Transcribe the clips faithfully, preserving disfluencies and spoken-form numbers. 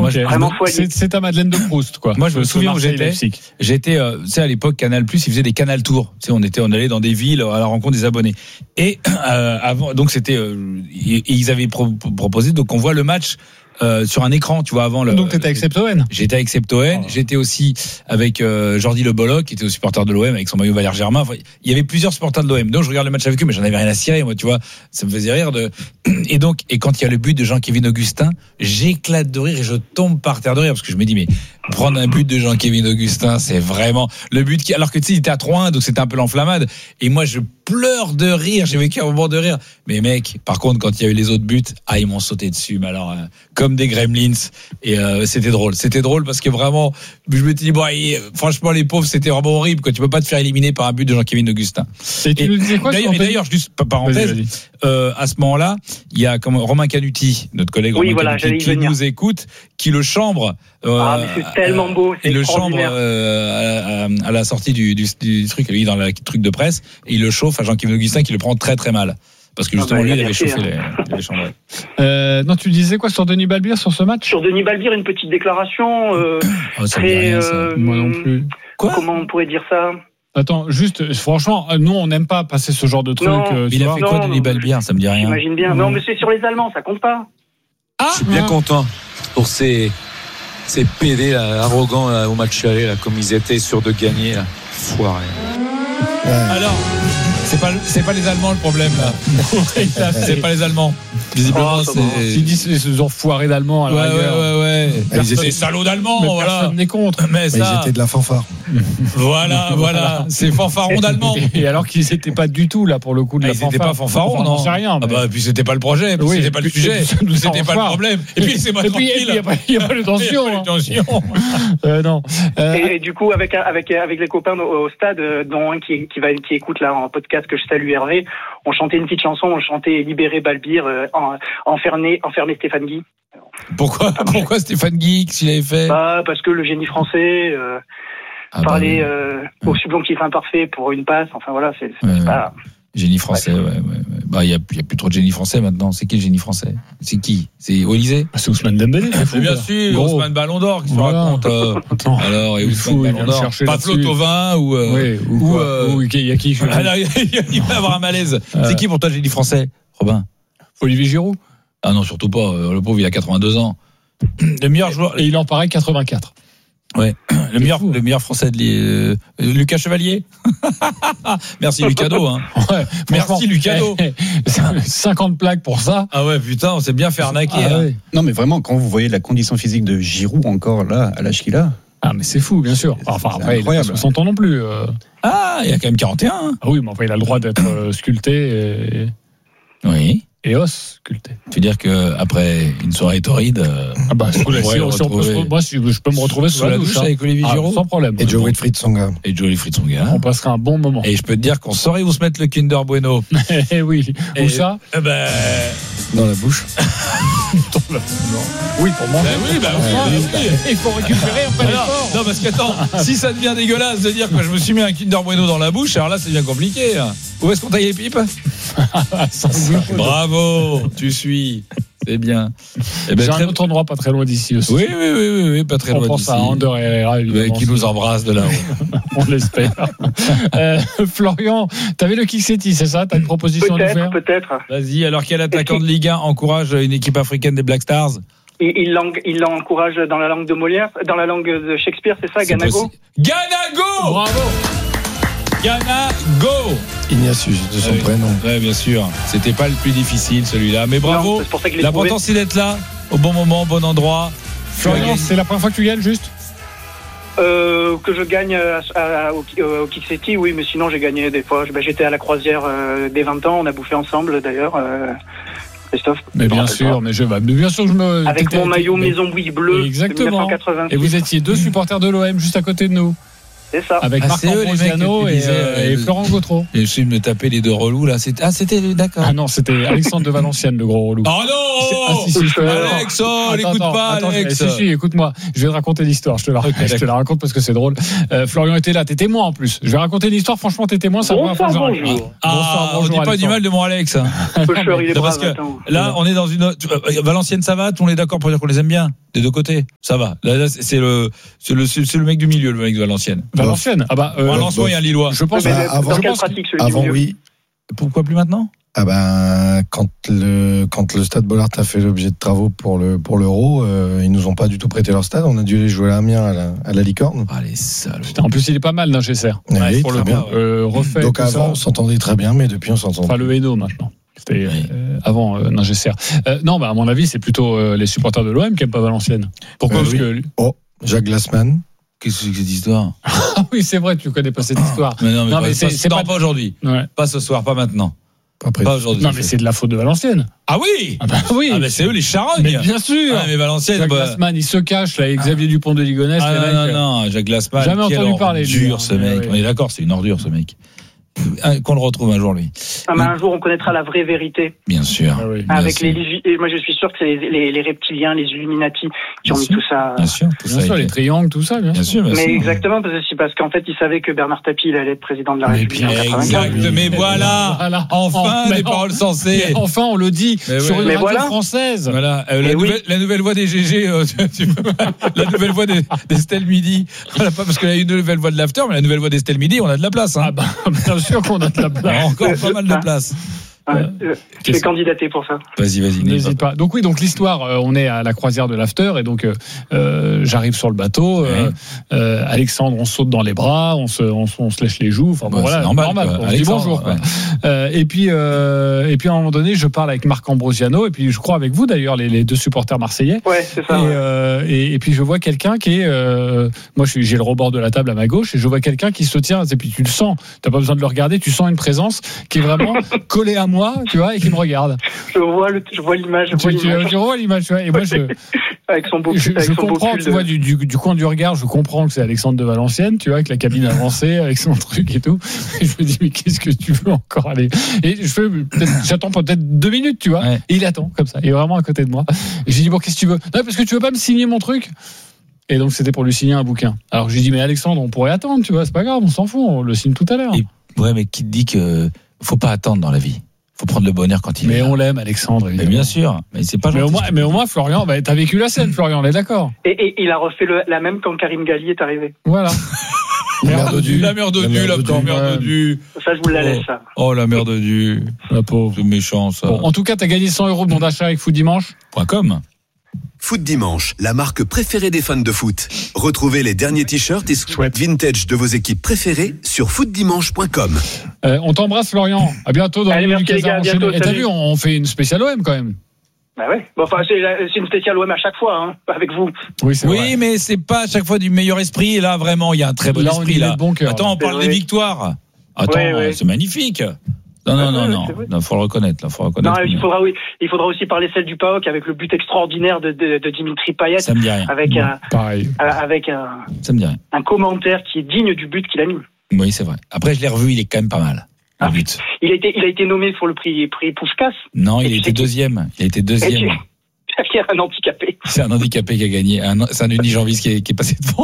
Moi, j'ai vraiment c'est, c'est ta Madeleine de Proust, quoi. Moi, je me souviens où j'étais. J'étais, euh, tu sais, à l'époque, Canal Plus, ils faisaient des Canal Tours. Tu sais, on était, on allait dans des villes à la rencontre des abonnés. Et euh, avant, donc c'était, euh, ils avaient pro- proposé, donc on voit le match. Euh, sur un écran, tu vois, avant le. Donc t'étais avec Septoen. J'étais avec Septoen. Oh. J'étais aussi avec euh, Jordi Le Bolloc, qui était au supporter de l'O M avec son maillot Valère Germain. Enfin, il y avait plusieurs supporters de l'O M. Donc je regarde le match avec eux, mais j'en avais rien à cirer, moi, tu vois. Ça me faisait rire de. Et donc, et quand il y a le but de Jean-Kévin Augustin, j'éclate de rire et je tombe par terre de rire parce que je me dis, mais prendre un but de Jean-Kévin Augustin, c'est vraiment le but qui. Alors que tu sais, il était à trois un, donc c'était un peu l'enflammade. Et moi, je pleure de rire. J'ai vécu un moment de rire. Mais mec, par contre, quand il y a eu les autres buts, ah, ils m'ont sauté dessus. Mais alors, euh, comme des gremlins. Et euh, c'était drôle. C'était drôle parce que vraiment, je me dis, bon, et, franchement, les pauvres, c'était vraiment horrible. Quoi. Tu peux pas te faire éliminer par un but de Jean-Kévin Augustin. Et tu et, nous disais quoi d'ailleurs, mais d'ailleurs, juste parenthèse, vas-y, vas-y. Euh, à ce moment-là, il y a comme Romain Canuti, notre collègue oui, Romain voilà, Canuti, qui nous écoute, qui le chambre. Euh, ah, mais c'est tellement beau. C'est il le chambre euh, à, à, à la sortie du, du, du truc, il est dans le truc de presse, et il le chauffe à Jean-Kévin Augustin, qui le prend très très mal. Parce que justement, ah bah, lui, il avait chauffé hein. les, les chambres. Euh, non, tu disais quoi sur Denis Balbir, sur ce match ? Sur Denis Balbir, une petite déclaration. Euh, oh, ça très, rien, ça. Euh, Moi non plus. Quoi ? Comment on pourrait dire ça ? Attends, juste, franchement, nous, on n'aime pas passer ce genre de truc. Non, euh, il a fait non, quoi, Denis Balbir ? Ça me dit rien. J'imagine bien. Non, mais c'est sur les Allemands, ça compte pas. Ah, je suis bien ah. content pour ces, ces P D là, arrogants là, au match aller, là, comme ils étaient sûrs de gagner. Là. Foiré. Ouais. Alors, c'est pas, c'est pas les Allemands le problème là. C'est pas les Allemands. Visiblement, oh, c'est. Ils disent qu'ils ont foiré d'Allemands à la ouais, rigueur. Ouais, ouais, ouais. Ils étaient salauds d'Allemands, mais voilà. Personne n'est contre. Mais, mais ça. Ils étaient de la fanfare. Voilà, voilà. C'est fanfaron d'Allemands. Et alors qu'ils n'étaient pas du tout là pour le coup de ah, la ils fanfare. Ils n'étaient pas fanfarons, non. On sait rien. Mais... Ah bah, puis c'était pas le projet, puis oui, c'était pas le sujet, puis c'était pas le problème. Et puis c'est pas tranquille. Il n'y a pas de tension. Il y a pas de tension. euh, non. Euh, et, et du coup, avec avec avec les copains au, au stade, dont un qui qui va qui écoute là en podcast que je salue Hervé, on chantait une petite chanson, on chantait Libérer Balbir, euh, en, enfermer enfermer Stéphane Guy. Pourquoi ah, pourquoi Stéphane Guy, qu'est-ce qu'il avait fait? Bah parce que le génie français. Euh, ah parler bah, oui. euh, ouais. au subjonctif imparfait pour une passe, enfin voilà, c'est, c'est ouais, pas. Génie français, ouais, ouais, ouais. Bah, il y a, y a plus trop de génie français maintenant. C'est qui le génie français? C'est qui? C'est Olysée? Ah, c'est Ousmane Dembélé. C'est bien sûr, Gros. Ousmane Ballon d'Or, qui se voilà. raconte. Euh, alors, et Ousmane Ballon d'Or. Pas Flo Thauvin ou, euh, oui, ou, ou, euh, ou, il y a qui? Alors, il va y avoir un malaise. Euh, c'est qui pour toi le génie français, Robin? Olivier Giroud. Ah non, surtout pas. Le pauvre, il a quatre-vingt-deux ans. Le meilleur joueur. Et il en paraît quatre-vingt-quatre. Ouais, le meilleur, le meilleur français de euh, Lucas Chevalier. Merci Lucado, hein. Ouais, merci Lucado. Eh, eh, cinquante plaques pour ça. Ah ouais, putain, on s'est bien fait arnaquer. Ah hein. ouais. Non, mais vraiment, quand vous voyez la condition physique de Giroud encore là, à l'âge qu'il a. Ah, mais c'est fou, bien sûr. Enfin, c'est après, incroyable. il a pas soixante ans non plus. Euh... Ah, il y a quand même quarante et un. Hein. Ah oui, mais enfin, il a le droit d'être euh, sculpté. Et... Oui. Et os sculpté. Tu veux dire qu'après une soirée torride, euh, ah bah, si, si, si, on peut, moi, si je peux me retrouver sous, sous la, la douche, douche avec Olivier Giroud, ah, sans problème. Et Joe Wilfried Tsonga. Et Joe Wilfried Tsonga. On passera un bon moment. Et je peux te dire qu'on saurait où se mettre le Kinder Bueno. Eh oui. Et où ça eh ben... Dans la bouche. Oui, pour manger. Ben oui, ben oui, oui, oui. Il faut récupérer après l'effort. Non, parce qu'attends, si ça devient dégueulasse de dire que je me suis mis un Kinder Bueno dans la bouche, alors là, c'est bien compliqué. Où est-ce qu'on taille les pipes? Bravo, tu suis. C'est bien. Eh ben, j'ai très... un autre endroit pas très loin d'ici aussi. Oui, oui, oui, oui, oui pas très on loin d'ici. On pense à Ander Herrera, évidemment. Qui nous embrasse de là-haut. On l'espère. euh, Florian, t'avais le Kiksetti, c'est ça? T'as une proposition peut-être, à nous faire? Peut-être. Vas-y, alors quel attaquant de Ligue un encourage une équipe africaine des Black Stars? Il, il, il l'encourage dans la langue de Molière, dans la langue de Shakespeare, c'est ça, Ganago? Ganago! Bravo! Ganago! Ignacius de son oui. prénom. Oui, bien sûr. C'était pas le plus difficile celui-là, mais bravo. Non, c'est l'important c'est d'être là, au bon moment, au bon endroit. Florian, c'est la première fois que tu gagnes juste? Euh, que je gagne à, à, au, au Kiksetti, oui, mais sinon j'ai gagné des fois. Ben, j'étais à la croisière euh, dès vingt ans, on a bouffé ensemble d'ailleurs. Euh, Christophe. Mais bien sûr, mais je mais bien sûr que je me. Avec mon maillot mais... Maison Bouille bleue. Exactement. De mille neuf cent quatre-vingt-six. Et vous étiez deux supporters de l'O M juste à côté de nous. C'est ça. Avec Ah, Marc c'est eux, les mecs Ambrosiano que tu et, disais, euh, et euh, Florent Gautreau. Et je suis de me taper les deux relous là. C'était... Ah, c'était d'accord. Ah non, c'était Alexandre de Valenciennes, le gros relou. Oh Ah non si, si, je te la- Alex, oh, Attends, l'écoute attends, pas, attends, Alex. Si, si, écoute-moi. Je vais te raconter l'histoire. Je te la, Ok, je te d'accord. la raconte parce que c'est drôle. Euh, Florian était là. T'es témoin en plus. Je vais raconter l'histoire. Franchement, t'es témoin. Ça Bonsoir, va, faut que j'arrête. bonjour. Ah, Bonsoir, on bonjour, dit pas du Alexandre. mal de mon Alex. hein. Cocheur, il est C'est parce brave, que attends. là, on est dans une. tu- euh, Valenciennes, ça va. Tout on est d'accord pour dire qu'on les aime bien des deux côtés. Ça va. Là, là, c'est c'est le, c'est le, c'est le mec du milieu, le mec de Valenciennes. Valenciennes. Ah bah, euh, Un Lensois et un Lillois. je pense. Mais Bah, dans avant- quelle je pense pratique, celui du Avant, milieu oui. Pourquoi plus maintenant? Ah ben, quand le, quand le stade Bollaert a fait l'objet de travaux pour le, pour l'Euro, euh, ils nous ont pas du tout prêté leur stade. On a dû aller jouer à Amiens à la, à la Licorne. Ah, les salauds. Putain, en plus, il est pas mal, Ningesser. Oui, Pour très le bien. coup, euh, refait. Donc tout avant, ça. on s'entendait très bien, mais depuis, on s'entend. Enfin, le Hainaut maintenant. C'était Oui. euh, avant euh, Ningesser. Euh, non, bah, à mon avis, c'est plutôt euh, les supporters de l'O M qui n'aiment pas Valenciennes. Pourquoi Euh, Parce oui. que. Oh, Jacques Glassman. Qu'est-ce que c'est que cette histoire? Ah oui, c'est vrai, tu connais pas cette histoire. Mais non, mais, Non, pas, mais c'est- pas- c'est non, pas- pas aujourd'hui. Ouais. Pas ce soir, pas maintenant. Après, Pas aujourd'hui. Non, mais c'est de la faute de Valenciennes. Ah oui. Ah bah oui. Ah, mais c'est eux les charognes. Mais bien sûr. Ah, mais Valenciennes. Jacques bah- Glassman, il se cache là, et Xavier Dupont de Ligonnès. Ah, les non, mecs, non, non, Jacques Glassman. Jamais quelle entendu parler de lui, ordure, hein. ce mec. Ouais, ouais. On est d'accord, c'est une ordure, ce mec. Ah, qu'on le retrouve un jour, lui. Ah, mais un jour, on connaîtra la vraie vérité. Bien sûr. Ah oui. Bien Avec sûr. les, et moi, je suis sûr que c'est les, les, les reptiliens, les Illuminati qui Bien ont mis sûr. tout ça. Bien sûr, tout Bien ça. sûr, a les été- triangles, tout ça, bien, Bien sûr, bien Mais sûr. exactement, parce que c'est parce qu'en fait, ils savaient que Bernard Tapie, il allait être président de la Mais République bien, en quatre-vingt-quinze. Exact. Mais voilà. Voilà. Enfin, Oh, des mais paroles oh, sensées. mais enfin, on le dit Mais sur ouais. une Mais radio voilà. française. Voilà, euh, la, Eh oui. nouvelle, la nouvelle voix des G G, euh, tu- tu peux pas- la nouvelle voix des- d'Estelle Midi. Voilà, pas parce qu'il y a une nouvelle voix de l'after, mais la nouvelle voix d'Estelle Midi, on a de la place. Hein. Ah bah, bien sûr qu'on a de la On a place. encore pas mal de place. Ouais, euh, je vais candidater pour ça. Vas-y, vas-y. N'hésite pas. Donc oui, donc l'histoire, euh, on est à la croisière de l'after et donc euh, euh, j'arrive sur le bateau. Euh, Ouais. euh, Alexandre, on saute dans les bras, on se, on, se- on se lèche les joues. Enfin bon, Bah, voilà, c'est normal, quoi. On se dit Alexandre, bonjour. quoi. ouais. Euh, et puis euh, et puis à un moment donné, je parle avec Marc Ambrosiano et puis je crois avec vous d'ailleurs les, les deux supporters marseillais. Ouais, c'est Et, ça. ouais. euh, et, et puis je vois quelqu'un qui est, euh, moi je suis, j'ai le rebord de la table à ma gauche et je vois quelqu'un qui se tient et puis tu le sens, t'as pas besoin de le regarder, tu sens une présence qui est vraiment collée à moi, tu vois, et qui me regarde. Je vois le, je vois l'image, je vois Tu, tu, l'image tu revois l'image, tu vois, et moi je, avec son beau, je, avec je son beau comprends, pull tu de- vois, du, du, du coin du regard, je comprends que c'est Alexandre de Valenciennes, tu vois, avec la cabine avancée, avec son truc et tout. Et je me dis, mais qu'est-ce que tu veux encore aller? Et je fais, peut-être, j'attends peut-être deux minutes, tu vois. Ouais. Et il attend, comme ça. Il est vraiment à côté de moi. Et j'ai dit, bon, qu'est-ce que tu veux? Non, parce que tu veux pas me signer mon truc? Et donc, c'était pour lui signer un bouquin. Alors, j'ai dit, mais Alexandre, on pourrait attendre, tu vois, c'est pas grave, on s'en fout, on le signe tout à l'heure. Et- Ouais, mais qui te dit que faut pas attendre dans la vie? Faut prendre le bonheur quand il Mais est là. on l'aime, Alexandre, Mais évidemment. bien sûr. Mais c'est pas Mais au gentil. moins, mais au moins, Florian, bah, t'as vécu la scène, Florian, on est d'accord. Et, et il a refait le, la même quand Karim Galli est arrivé. Voilà. Merde de Dieu. La mère de La Dieu, mère la de petite Dieu. mère de Ouais. Dieu. Ça, je vous la laisse, ça. Oh, la mère de Dieu. La pauvre. C'est méchant, ça. Bon, en tout cas, t'as gagné cent euros de bon d'achat avec Foot Dimanche. Point com. Foot Dimanche, la marque préférée des fans de foot. Retrouvez les derniers t-shirts et sweats vintage de vos équipes préférées sur foot dimanche point com. Euh, on t'embrasse, Florian. À bientôt dans Allez, le merci, Lucas les gars, à enchaîné. bientôt, Et t'as salut. vu, on fait une spéciale O M quand même. Bah ouais. Bon, enfin, c'est, la- c'est une spéciale O M à chaque fois, hein, avec vous. Oui, c'est Oui, vrai. mais c'est pas à chaque fois du meilleur esprit. Et là, vraiment, il y a un très bon Là, on y esprit. met Là. de bon cœur. Attends, on C'est parle vrai. des victoires. Attends, Ouais, ouais. c'est magnifique. Non, non, Ouais, non, ouais, non. c'est vrai. Non, faut le reconnaître. Là, faut le Non, reconnaître. il faudra, oui, il faudra aussi parler celle du P A O K avec le but extraordinaire de, de, de Dimitri Payet, Ça me dit rien. avec, Bon, un, pareil. avec un, Ça me dit rien. un commentaire qui est digne du but qu'il a mis. Oui, c'est vrai. Après, je l'ai revu. Il est quand même pas mal. Le Ah. but. Il a été, il a été nommé pour le prix, prix Puskás. Non, Et il tu était sais qui- deuxième. Il a été Et deuxième. qui est un handicapé. C'est un handicapé qui a gagné. Un- C'est un unijambiste qui est, qui est passé devant.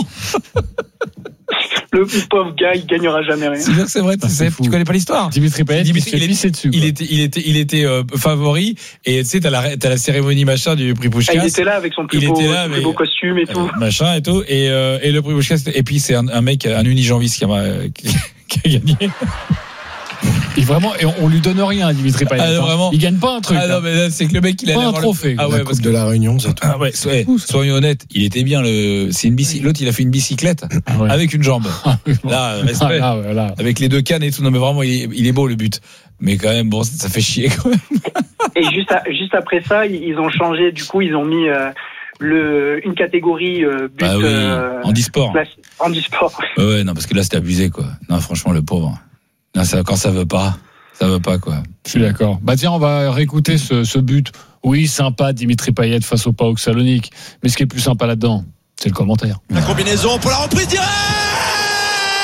Le pauvre gars, il gagnera jamais rien. C'est sûr que c'est vrai. Tu, Ah, c'est sais, fou. tu connais pas l'histoire. Dimitri Payet, Dimitri, il se il fait est- pisser dessus. Il quoi. était, il était, il était euh, favori. Et tu sais, t'as la, t'as la cérémonie machin du prix Ah, Puskás. il était là avec son plus, Il beau, était là, son mais- plus beau costume et tout. Euh, machin et tout et, euh, et le prix Puskás et puis c'est un, un mec un unijambiste qui a, qui, qui a gagné. Et vraiment, et on, on lui donne rien à Dimitri Payet. Ah, non, hein. vraiment. Il gagne pas un truc. Ah non hein. mais là, c'est que le mec il a Pas un trophée. Ah la ouais Coupe parce que de la Réunion, c'est tout. ah ouais, ouais, fou, ça. soyons honnêtes, il était bien le c'est une bici l'autre il a fait une bicyclette Ah ouais. avec une jambe. Ah, oui, bon. Là Ah, respect. là, ouais, là. Avec les deux cannes et tout non mais vraiment il est, il est beau le but. Mais quand même bon ça fait chier quand même. Et juste, à- juste après ça, ils ils ont changé. Du coup, ils ont mis euh, le, une catégorie euh, but Bah oui, euh, handisport. place- handisport. Ouais, ouais non parce que là c'était abusé quoi. Non franchement le pauvre. Non, ça, quand ça veut pas, ça veut pas quoi. Je suis d'accord. Bah tiens, on va réécouter ce, ce but. Oui, sympa, Dimitri Payet face au P A O K Salonique. Mais ce qui est plus sympa là-dedans, c'est le commentaire. La combinaison pour la reprise directe.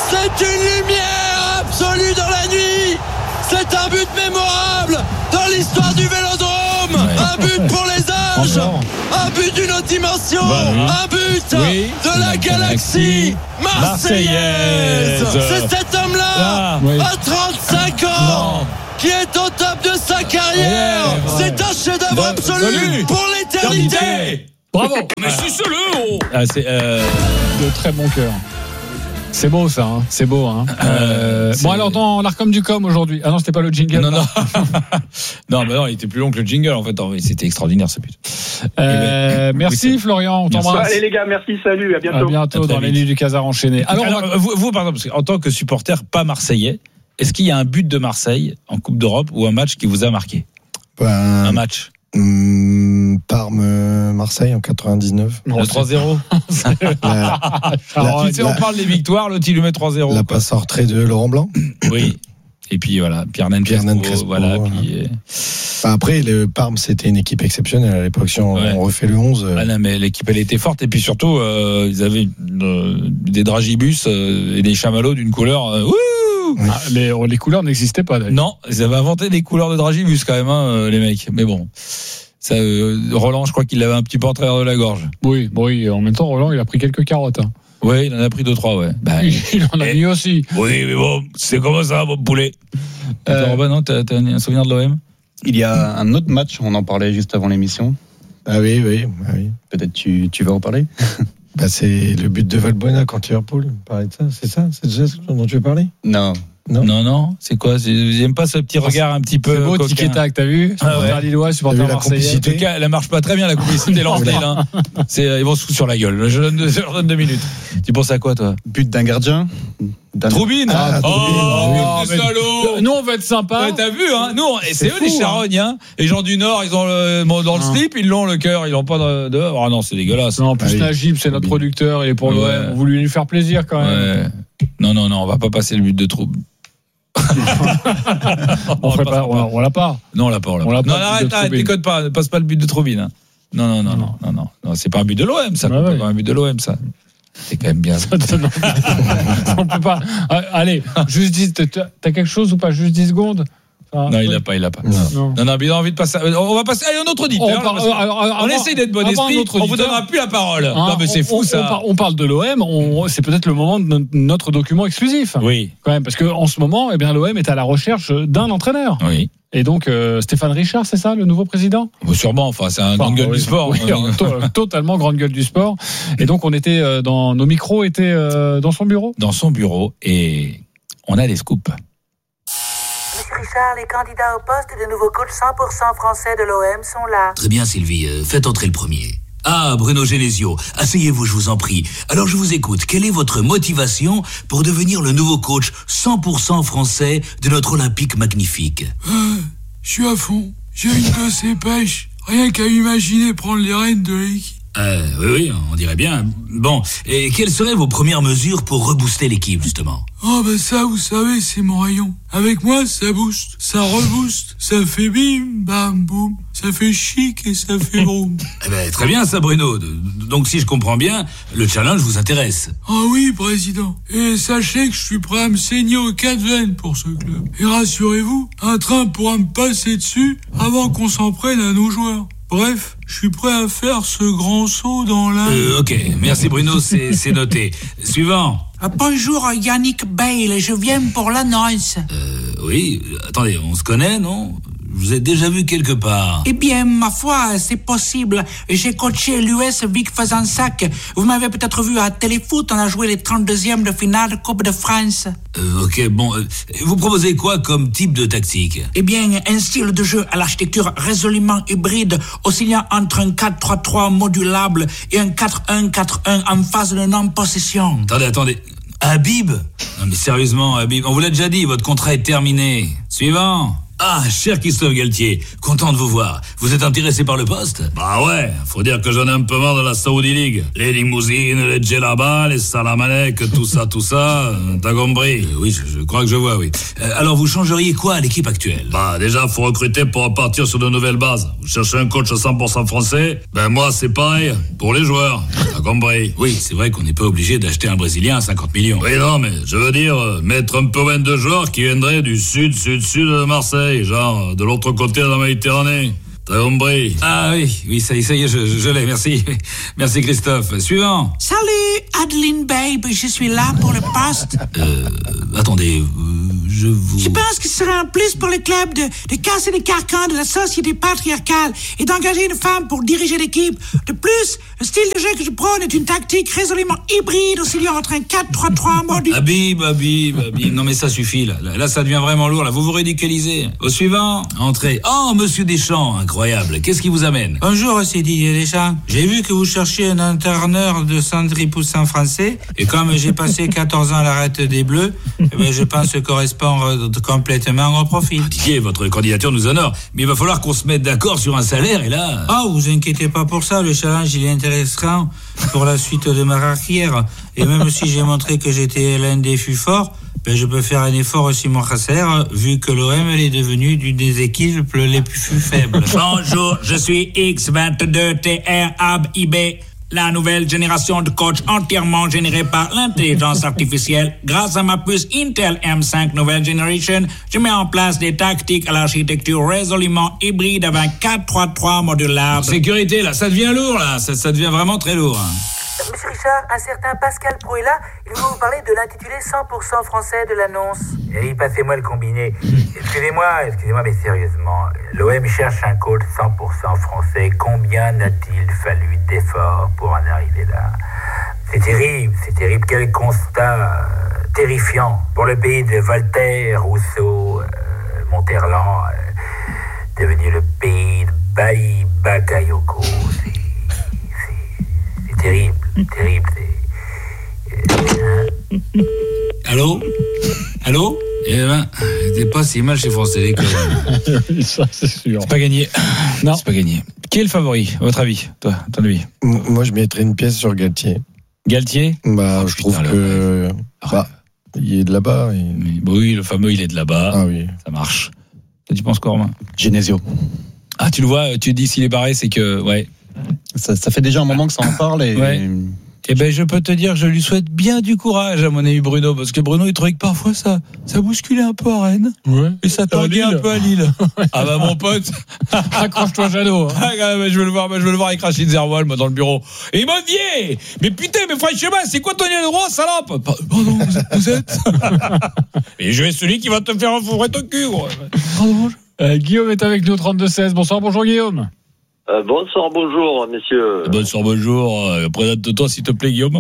C'est une lumière absolue dans la nuit. C'est un but mémorable dans l'histoire du Vélodrome. Ouais. Un but pour les âges. Encore. Un but d'une autre dimension. Bah, oui. Un but oui. de la galaxie marseillaise. marseillaise. C'est cet homme-là, ah, oui. à trente-cinq ans, non. qui est au top de sa carrière. Ouais, ouais. C'est un chef-d'œuvre bah, absolu salut. pour l'éternité. Bravo. Mais je suis seul. Ah, c'est euh... de très bon cœur. C'est beau ça, hein. c'est beau. Hein. Euh, c'est... Bon alors dans l'Arcom du Com aujourd'hui. Ah non, c'était pas le jingle. Non, non. non, bah non, il était plus long que le jingle en fait. C'était extraordinaire ce but. Euh, merci oui, Florian, on t'embrasse. Allez les gars, merci, salut, à bientôt. À bientôt à dans vite. Les nuits du Casar enchaîné. Alors, alors va... vous, vous, par exemple, en tant que supporter pas marseillais, est-ce qu'il y a un but de Marseille en Coupe d'Europe ou un match qui vous a marqué? Ben... Un match. Hum, Parme-Marseille en quatre-vingt-dix-neuf. Le trois zéro. la, la, tu sais, on parle des victoires, l'autre il lui met trois zéro. La passe en retrait de Laurent Blanc. Oui. Et puis voilà, Pierre-Nan Crespo, Crespo. Voilà, voilà. Puis... Après, le Parme, c'était une équipe exceptionnelle à l'époque. Si on, ouais. on refait le onze. Ah non, mais l'équipe, elle était forte. Et puis surtout, euh, ils avaient euh, des dragibus euh, et des chamallows d'une couleur. Euh, Ah, les, les couleurs n'existaient pas d'ailleurs. Non, ils avaient inventé des couleurs de dragibus quand même, hein, les mecs. Mais bon, ça, euh, Roland, je crois qu'il l'avait un petit peu en travers de la gorge. Oui, bon, oui, en même temps, Roland, il a pris quelques carottes. Hein. Oui, il en a pris deux, trois, ouais. Bah, il, il en a et, mis aussi. Oui, mais bon, c'est comme ça, mon poulet. Euh, Robin, non, t'as, t'as un souvenir de l'O M? Il y a un autre match, on en parlait juste avant l'émission. Ah oui, oui, ah oui. Peut-être tu, tu vas en parler. Bah, c'est le but de Valbuena contre Liverpool. Parler de ça, c'est ça, c'est déjà ce dont tu veux parler? Non. Non, non, non, c'est quoi? J'aime pas ce petit regard un petit peu. C'est beau, tic et tac, t'as vu? Ah ouais. Lillois, supporter marseillais. En tout cas, elle marche pas très bien, la complicité Lansdale, hein. C'est, ils vont se foutre sur la gueule. Je, donne deux, je leur donne deux minutes. Tu penses à quoi, toi? But d'un gardien. D'un... Troubine. Ah, oh, oh, oh salaud. Nous, on va être sympa. Ouais, t'as vu, hein? Nous, on... c'est, c'est eux, fou, les charognes, hein. Les gens du Nord, ils ont le, dans le ah. slip, ils l'ont le cœur, ils l'ont pas de, de... Oh non, c'est dégueulasse. Non, en plus, ah, Najib, c'est notre producteur, il est pour ouais. l'O M. On voulait lui faire plaisir, quand même. Ouais. Non, non, non, on va pas passer le but de Troubine. on, on, pas, on, on l'a pas. Non, on l'a pas. On l'a on pas. l'a non, arrête, arrête, déconne pas. Ne passe pas le but de Troubine. Hein. Non, non, non, non, non, non, non. C'est pas un but de l'O M, ça. Bah, c'est ouais. pas un but de l'O M, ça. C'est quand même bien ça. On peut pas. Allez, juste dix. T'as quelque chose ou pas? Juste dix secondes. Ah, non, il l'a pas, il l'a pas. Non, non, non, mais il a envie de passer. On va passer. Allez, un autre auditeur. On, par... on, on, on essaye d'être bon esprit. On vous donnera plus la parole. Hein, non, mais c'est fou on, ça. On, par... on parle de l'O M. On... C'est peut-être le moment de notre document exclusif. Oui. Quand même, parce que en ce moment, eh bien, l'O M est à la recherche d'un entraîneur. Oui. Et donc euh, Stéphane Richard, c'est ça, le nouveau président? Bon, sûrement. Enfin, c'est un enfin, grande gueule oui, du sport. Oui, to- totalement grande gueule du sport. Et donc, on était euh, dans nos micros étaient euh, dans son bureau. Dans son bureau, et on a des scoops. Monsieur Richard, les candidats au poste de nouveau coach cent pour cent français de l'O M sont là. Très bien, Sylvie. Euh, faites entrer le premier. Ah, Bruno Genesio, asseyez-vous, je vous en prie. Alors, je vous écoute. Quelle est votre motivation pour devenir le nouveau coach cent pour cent français de notre Olympique magnifique? euh, Je suis à fond. J'ai une de ces pêches. Rien qu'à imaginer prendre les rênes de l'équipe. Euh, oui, oui, on dirait bien. Bon, et quelles seraient vos premières mesures pour rebooster l'équipe, justement? Oh, ben ça, vous savez, c'est mon rayon. Avec moi, ça booste, ça rebooste, ça fait bim, bam, boum, ça fait chic et ça fait boum. Eh ben, très bien, ça, Bruno. Donc, si je comprends bien, le challenge vous intéresse. Oh oui, président. Et sachez que je suis prêt à me saigner aux quatre veines pour ce club. Et rassurez-vous, un train pourra me passer dessus avant qu'on s'en prenne à nos joueurs. Bref, je suis prêt à faire ce grand saut dans la... Euh, ok, merci Bruno, c'est, c'est noté. Suivant. Euh, bonjour, Yannick Bale, je viens pour l'annonce. Euh, oui, attendez, on se connaît, non? Je vous ai déjà vu quelque part. Eh bien, ma foi, c'est possible. J'ai coaché l'U S Vic Fezensac. Vous m'avez peut-être vu à Téléfoot, on a joué les trente-deuxièmes de finale Coupe de France. Euh, ok, bon. Euh, vous proposez quoi comme type de tactique? Eh bien, un style de jeu à l'architecture résolument hybride, oscillant entre un quatre trois trois modulable et un quatre un quatre un en phase de non-possession. Attendez, attendez. Habib? Non mais sérieusement, Habib, on vous l'a déjà dit, votre contrat est terminé. Suivant. Ah, cher Christophe Galtier, content de vous voir. Vous êtes intéressé par le poste? Bah ouais, faut dire que j'en ai un peu marre de la Saudi League. Les limousines, les djellabas, les salamalek, tout ça, tout ça, t'as compris? euh, Oui, je, je crois que je vois, oui. Euh, alors, vous changeriez quoi à l'équipe actuelle? Bah, déjà, faut recruter pour repartir sur de nouvelles bases. Vous cherchez un coach à cent pour cent français? Ben moi, c'est pareil, pour les joueurs. T'as compris? Oui, c'est vrai qu'on n'est pas obligé d'acheter un Brésilien à cinquante millions. Oui, non, mais je veux dire, euh, mettre un peu moins de joueurs qui viendraient du sud, sud, sud de Marseille, genre de l'autre côté de la Méditerranée. T'as compris? Ah oui, oui, ça y est, ça y est, je, je, je l'ai, merci. Merci Christophe. Suivant. Salut, Adeline Babe, je suis là pour le poste. Euh, attendez, je vous... Je pense que ce serait un plus pour le club de, de casser les carcans de la société patriarcale et d'engager une femme pour diriger l'équipe. De plus, le style de jeu que je prône est une tactique résolument hybride oscillant entre un quatre trois trois mode... Habib, Habib, Habib. Non mais ça suffit, là. Là, ça devient vraiment lourd, là. Vous vous ridiculisez. Au suivant, entrez. Oh, monsieur Deschamps, incroyable. Qu'est-ce qui vous amène? Bonjour, c'est Didier Deschamps. J'ai vu que vous cherchiez un entraîneur de centre-poussin français, et comme j'ai passé quatorze ans à l'arête des Bleus, eh ben, je pense que correspond complètement au profil. Didier, votre candidature nous honore, mais il va falloir qu'on se mette d'accord sur un salaire, et là... Ah, oh, vous inquiétez pas pour ça, le challenge, il est intéressant pour la suite de ma carrière. Et même si j'ai montré que j'étais l'un des plus forts, ben je peux faire un effort aussi mon salaire, vu que l'O M est devenue d'une des équipes les plus faibles. Bonjour, je suis X vingt-deux T R A B I B, la nouvelle génération de coachs entièrement générée par l'intelligence artificielle. Grâce à ma puce Intel M cinq Nouvelle Generation, je mets en place des tactiques à l'architecture résolument hybride avec un quatre trois trois modulable. Sécurité, là, ça devient lourd, là. Ça, ça devient vraiment très lourd. Hein. Monsieur Richard, un certain Pascal Pro est là. Il va vous parler de l'intitulé cent pour cent français de l'annonce. Oui, passez-moi le combiné. Excusez-moi, excusez-moi, mais sérieusement, l'O M cherche un coach cent pour cent français. Combien n'a-t-il fallu d'efforts pour en arriver là? C'est terrible, c'est terrible. Quel constat euh, terrifiant pour le pays de Voltaire, Rousseau, euh, Monterland, euh, devenu le pays de Bailly Bakayoko. C'est, c'est, c'est terrible, terrible. C'est, euh, Allô? Allô? Eh ben, c'était pas si mal chez France Télécom. Ça, c'est sûr. C'est pas gagné. Non. C'est pas gagné. Qui est le favori, à votre avis? Toi, ton avis? Moi, je mettrais une pièce sur Galtier. Galtier? Bah, oh, je putain, trouve que. Bah, il est de là-bas. Et... Oui, le fameux, il est de là-bas. Ah oui. Ça marche. Tu penses quoi, Romain? Genesio. Ah, tu le vois, tu dis s'il est barré, c'est que. Ouais. Ça, ça fait déjà un moment que ça en parle et. Ouais. Eh ben, je peux te dire, je lui souhaite bien du courage à mon ami Bruno, parce que Bruno, il trouvait que parfois ça, ça bousculait un peu à Rennes. Ouais. Et ça tanguait un peu à Lille. Ah bah, mon pote. Accroche-toi, Jeannot. Hein. Ah, bah, je veux le voir, bah, je veux le voir avec Rachid Zerwal, moi, dans le bureau. Et il m'a dit, mais putain, mais franchement, c'est quoi ton lien de droit, salope? Pardon, vous êtes, vous êtes? Et je vais celui qui va te faire fourrer ton cul, gros. Pardon. Euh, Guillaume est avec nous, trente-deux seize. Bonsoir, bonjour Guillaume. Euh, bonsoir, bonjour, messieurs. Bonsoir, bonjour. Euh, Présente-toi, s'il te plaît, Guillaume.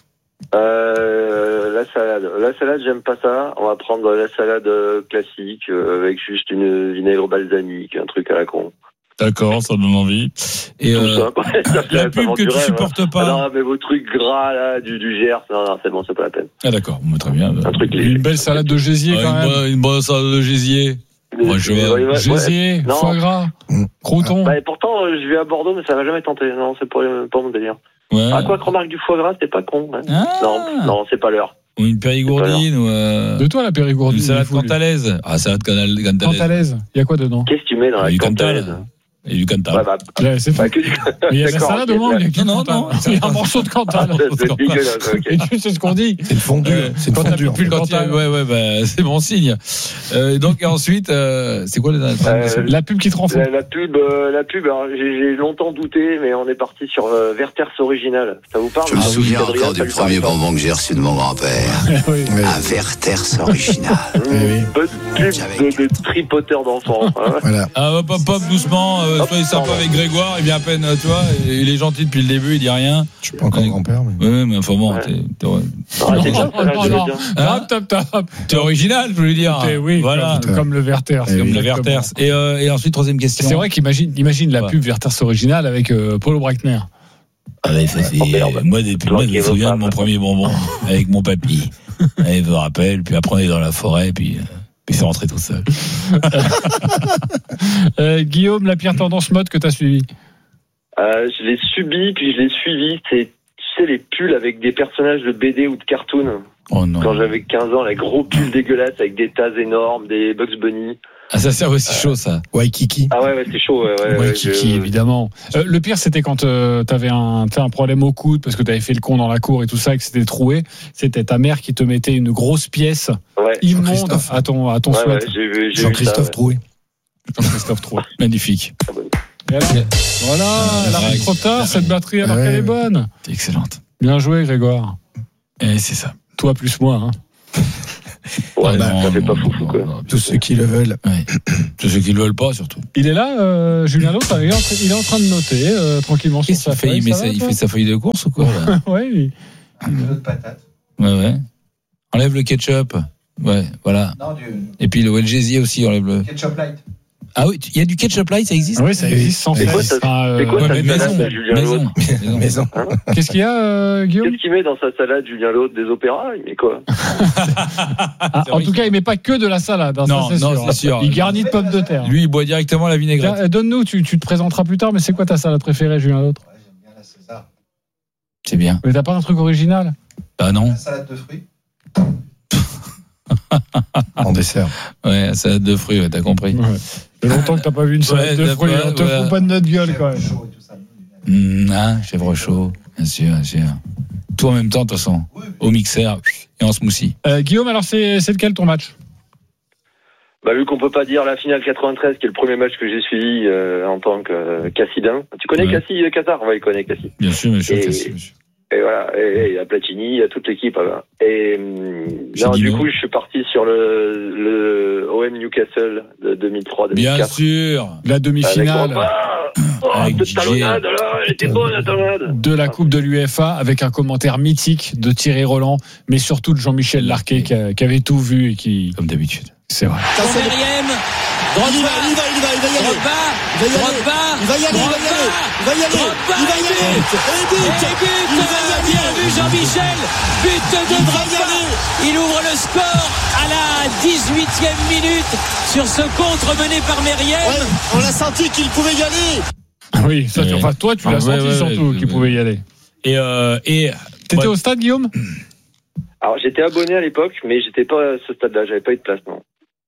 Euh, la salade. La salade, j'aime pas ça. On va prendre la salade classique, euh, avec juste une vinaigre balsamique, un truc à la con. D'accord, ça donne envie. Et Tout euh, ça, quoi. Ça, la ça pub que tu rêve, supportes hein. pas. Ah non, mais vos trucs gras, là, du, du Gers, non, non, c'est bon, c'est pas la peine. Ah d'accord, bon, très bien. Un truc léger. Une belle salade de gésier, Ah, quand une, même. bonne, une bonne salade de gésier. Moi, je Ouais, ouais, ouais. Gésier, Non. foie gras, crouton. Bah, et pourtant, euh, je vais à Bordeaux, mais ça m'a jamais tenté. Non, c'est pas, pas mon délire. Ouais. Ah, quoi que remarque du foie gras, c'était pas con. Hein. Ah. Non, non, c'est pas l'heure. Ou une périgourdine, ou euh, De toi, la périgourdine. une salade il faut, lui. cantalaise. Ah, salade canal- cantalaise. Cantalaise. Il y a quoi dedans? Qu'est-ce que tu mets dans la Du cantalaise? cantal. Et du cantal. Ouais, bah, Ouais, c'est bah, tout. que du- Mais il y a de la D'accord, salade ok, au moins, il y a que Non, du non, cantal. non. Il y a un morceau de cantal. Ah, c'est dégueulasse, ok. Et tu sais ce qu'on dit. C'est une fondue. Euh, c'est une quand t'as fondue. plus en le fait. Quand il y a- cantal. ouais, ouais, bah, c'est bon signe. Euh, donc, et ensuite, euh, c'est quoi les Euh, La pub qui te rend fou. La, la pub, euh, la pub. Alors, j'ai, j'ai longtemps douté, mais on est parti sur euh, Werther's original. Ça vous parle? Je me Ah, souviens oui, Adrien, encore ça du lui premier parle bonbon que j'ai reçu de mon grand-père. Oui. Ouais. Un Werther's original. pas. Une bonne pub de, de tripoteur d'enfants. Hein. Voilà. Ah, hop, hop, hop, doucement, euh, Hop, soyez sympa pardon. avec Grégoire, il vient à peine, euh, tu vois, il est gentil depuis le début, il dit rien. Je suis pas encore grand-père, mais. Ouais, mais enfin bon, Ouais. t'es, t'es, Ah, c'est bien, ça, là, non, je veux non. dire. Hein Tap, tap, tap. t'es original, je veux lui dire. T'es- Oui, voilà. comme, comme le Werther. Et Comme oui, le Werther. Et, euh, et ensuite, troisième question. C'est vrai qu'imagine imagine la Ouais. pub Werther's original avec euh, Paulo Breitner. Ah ouais, ça c'est. Oh, merde. moi, depuis, moi, je me Planquez vos souviens de femmes. mon premier bonbon avec mon papy. Et je me rappelle, puis après, on est dans la forêt, puis, euh, puis c'est rentré tout seul. Euh, Guillaume, la pire tendance mode que tu as suivie. Euh, je l'ai subi, puis je l'ai suivi. C'est sais, les pulls avec des personnages de B D ou de cartoon. Oh non. Quand j'avais quinze ans, les gros pulls dégueulasses avec des tasses énormes, des Bugs Bunny. Ah, ça sert aussi chaud, ça. Waikiki. Ah ouais, ouais, c'est chaud. Ouais, ouais, Waikiki, je... évidemment. Euh, le pire, c'était quand euh, t'avais un, t'avais un problème au coude parce que t'avais fait le con dans la cour et tout ça, et que c'était troué. C'était ta mère qui te mettait une grosse pièce ouais. immonde à ton, à ton ouais, sweat. Ouais, j'ai vu, j'ai Jean-Christophe Troué. Jean-Christophe Troué. Magnifique. Et alors, voilà, elle arrive trop tard, cette batterie, alors ouais, qu'elle est ouais. bonne. C'est excellente. Bien joué, Grégoire. Et c'est ça. Toi plus moi, hein. Ouais, Ah, bah, non, ça fait non, pas non, foufou, non, quoi. non, Tous ceux qui le veulent. Ouais. Tous ceux qui le veulent pas, surtout. Il est là, euh, Julien Lautre, il est en train, il est en train de noter euh, tranquillement sur Qu'est-ce sa qu'il fait? feuille. Il, met Ça sa- va, il toi fait sa feuille de course ou quoi là? Ouais, il- de patate. Ouais, ouais. Enlève le ketchup. Ouais, voilà. Non, du Et puis le Welgesier aussi, enlève le. ketchup light. Ah oui, il y a du ketchup light, ça existe? Ah oui, ça existe sans C'est quoi cesse. ça Enfin, C'est quoi euh, ça mais salade maison, de Julien maison, Lautre maison. Maison. Hein Qu'est-ce qu'il y a, euh, Guillaume? Qu'est-ce qu'il met dans sa salade, Julien Lautre? Des opéras? Il met quoi? Ah, en tout cas, il met pas que de la salade. Hein, Non, ça, c'est non, sûr. c'est sûr. Il garnit de pommes de terre. Lui, il boit directement la vinaigrette. Tiens, donne-nous, tu, tu te présenteras plus tard, mais c'est quoi ta salade préférée, Julien Lautre? J'aime bien la César. C'est bien. Mais t'as pas un truc original? Bah non. La salade de fruits. En dessert. Ouais, salade de fruits, ouais, t'as compris. Ouais. Ça fait longtemps que t'as pas vu une salade Ouais, de fruits. ouais, On te ouais. fout pas de notre gueule, quand même. Mmh, hein, chèvre chaud, bien sûr, bien sûr. Tout en même temps, de toute façon. Au mixeur et en smoothie. Euh, Guillaume, alors c'est, c'est lequel ton match? Bah, vu qu'on peut pas dire la finale quatre-vingt-treize, qui est le premier match que j'ai suivi euh, en tant que euh, Cassidin. Tu connais Ouais. Cassis, euh, Qatar? Ouais, il connaît Cassis. Bien sûr, monsieur. Et- Cassis, monsieur. Et voilà, et il y a Platini, il y a toute l'équipe. Voilà. Et hum, J'ai non, dit du non. coup, je suis parti sur le, le O M Newcastle de deux mille trois deux mille quatre. Bien sûr. La demi-finale. Avec, oh, oh, Avec cette J J. talonnade, là, elle était bonne, la talonnade. De la Coupe de l'U F A avec un commentaire mythique de Thierry Roland, mais surtout de Jean-Michel Larquet qui, a- qui avait tout vu et qui. Comme d'habitude. C'est vrai. Meriem, Drogba, il va, il va, il va, il va y aller. Drogba, il va y aller, il va y aller, il va y aller, il va y aller. Et but, et but, bien vu Jean-Michel, but de Drogba. Il ouvre le score à la dix-huitième minute sur ce contre mené par Meriem. On l'a senti qu'il pouvait y aller. Oui, ça, tu- Ouais. enfin, toi, tu l'as Ah, senti ouais, ouais, surtout ouais, qu'il ouais. pouvait y aller. Et, euh, et T'étais ouais. au stade, Guillaume? Alors, j'étais abonné à l'époque, mais j'étais pas à ce stade-là, j'avais pas eu de place, non.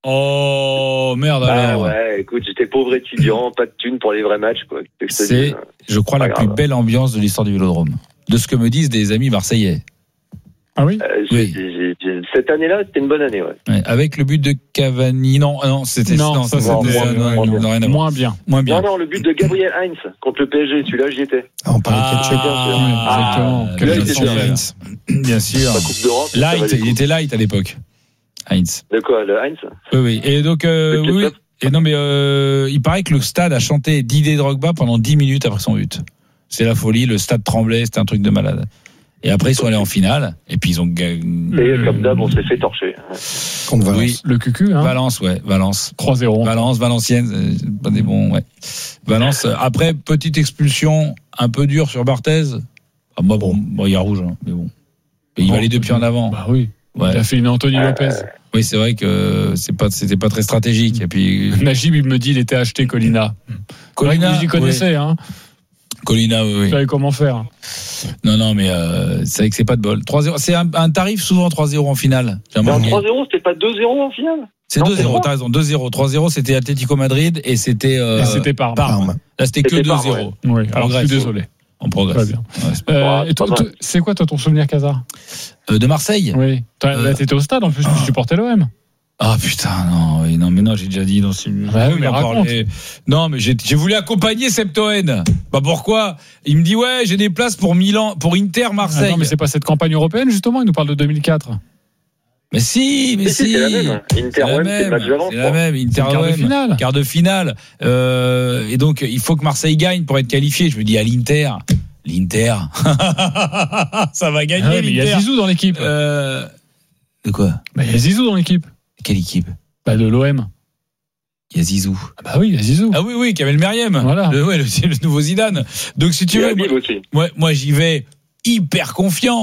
Oh merde Ah alors. ouais, écoute, j'étais pauvre étudiant, pas de thunes pour les vrais matchs, quoi. Qu'est-ce que je te dis, C'est, je crois, la Pas plus grave. belle ambiance de l'histoire du Vélodrome. De ce que me disent des amis marseillais. Ah oui? Euh, j'ai- j'ai- j'ai- cette année-là, c'était une bonne année, ouais. Ouais, avec le but de Cavani. Non, non, c'était Non, ça, c'était- c'était- non, non, moins non, bien. rien à voir. Moins bien. Moins bien. Non, non, le but de Gabriel Heinz contre le P S G, celui-là, j'y étais. Ah, on parlait de ketchup. exactement. Ah, Quel bien était sûr. bien. Bien sûr. La Coupe d'Europe. ça Light, valait le il coup. était light à l'époque. Heinz. De quoi, le Heinz? Oui, oui. Et donc, euh, Le oui, oui. ketchup. Et non, mais euh, il paraît que le stade a chanté Didier Drogba pendant dix minutes après son but. C'est la folie. Le stade tremblait. C'était un truc de malade. Et après, ils sont allés en finale. Et puis, ils ont gagné. Et comme d'hab, on s'est fait torcher. Contre Valence. Oui. Le cucu, hein? Valence, ouais. Valence. trois zéro. Valence, Valenciennes, euh, pas des bons, ouais. Valence, euh, après, petite expulsion un peu dure sur Barthez. Ah, moi, bon, bon, il y a rouge, hein, mais bon. Et il Bon, va les deux pieds en avant. Bah oui. Ouais. Il a fait une Anthony Lopez. Oui, c'est vrai que c'est pas, c'était pas très stratégique. Et puis, Najib, il me dit, il était acheté Colina. Colina, vous y connaissez, hein? Colina, oui, Vous oui. savez comment faire. Non, non, mais euh, c'est vrai que c'est pas de bol. trois zéro, c'est un, un tarif souvent trois zéro en finale. J'ai Mais en remarqué. trois zéro, c'était pas deux zéro en finale? C'est Non, deux zéro, c'est t'as raison, deux zéro. trois zéro, c'était Atlético Madrid et c'était, euh, Et c'était Parme. Parme. Là, c'était que C'était deux Parme, zéro. Oui, alors je suis Progresse. désolé. On progresse. Très bien. Ouais, c'est- Euh, Ouais, et toi, pas mal. toi, c'est quoi, toi, ton souvenir, Casar? Euh, de Marseille? Oui. T'as- Euh, Là, t'étais au stade, en plus, tu supportais l'O M. Ah putain, non, oui, non, mais non, j'ai déjà dit dans ce. Bah oui, mais on en raconte. parlait. Non, mais j'ai, j'ai voulu accompagner Septoen. Bah pourquoi? Il me dit ouais, j'ai des places pour Milan, pour Inter Ah Marseille. non, mais c'est pas cette campagne européenne, justement, il nous parle de deux mille quatre. Mais si, mais Mais si. si, c'est la même. Inter C'est la O M, c'est le même, match d'avant, c'est je la crois. même. Inter C'est le quart de O M, finale. Quart de finale. Euh, et donc, il faut que Marseille gagne pour être qualifié. Je me dis à l'Inter. L'Inter. Ça va gagner, Ah ouais, mais il y a l'Inter. Zizou dans l'équipe. Euh, de quoi? Bah, il y a Zizou dans l'équipe. Quelle équipe? Bah, de l'O M. Il y a Zizou. Ah bah oui, il y a Zizou. Ah oui, oui, Kamel Meriem. Voilà. Le, ouais, le, c'est le nouveau Zidane. Donc, si tu Il y a veux, Habib moi, aussi. moi, moi, j'y vais hyper confiant.